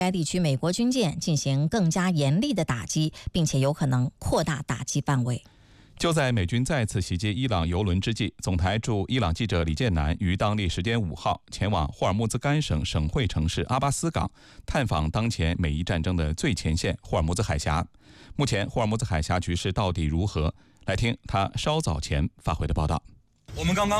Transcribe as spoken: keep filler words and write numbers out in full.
该地区美国军舰进行更加严厉的打击，并且有可能扩大打击范围。 就在美军再次袭击伊朗油轮之际，总台驻伊朗记者李建南于当地时间五号前往霍尔木兹干省省会城市阿巴斯港，探访当前美伊战争的最前线霍尔木兹海峡。目前霍尔木兹海峡局势到底如何？来听他稍早前发回的报道。 我们刚刚